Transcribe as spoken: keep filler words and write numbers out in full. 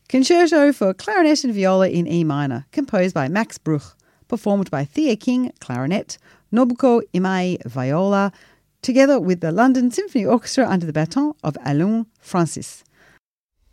Concerto for Clarinet and Viola in E minor, composed by Max Bruch, performed by Thea King, clarinet, Nobuko Imai, viola, together with the London Symphony Orchestra under the baton of Alain Francis.